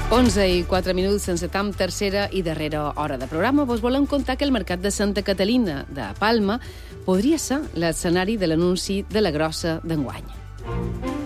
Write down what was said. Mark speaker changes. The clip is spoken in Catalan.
Speaker 1: 11:04, sense tam, tercera i darrera hora de programa. Vos volem contar que el mercat de Santa Catalina de Palma podria ser l'escenari de l'anunci de la grossa d'enguany.